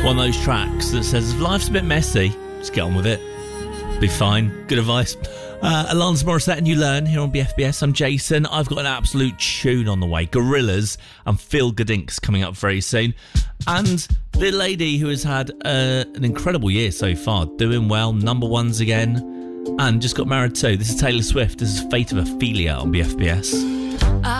One of those tracks that says, if life's a bit messy, just get on with it. Be fine. Good advice. Alanis Morissette and You Learn here on BFBS. I'm Jason. I've got an absolute tune on the way. Gorillaz and Feel Good Inks coming up very soon. And the lady who has had an incredible year so far, doing well, number ones again, and just got married too. This is Taylor Swift. This is Fate of Ophelia on BFBS.